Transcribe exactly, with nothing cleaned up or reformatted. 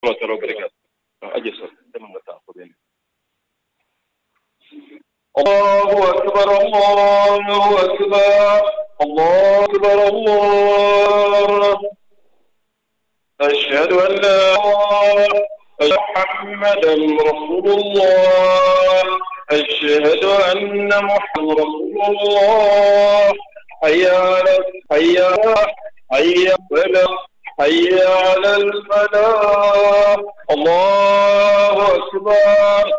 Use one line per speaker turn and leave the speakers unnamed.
الله وبركاته. أجلس تمام تأخذين. الله أكبر الله أكبر الله أكبر الله أشهد أن لا إله محمدا رسول الله أشهد أن محمدا رسول الله حي على حي على حي على حي على الفلاح الله أكبر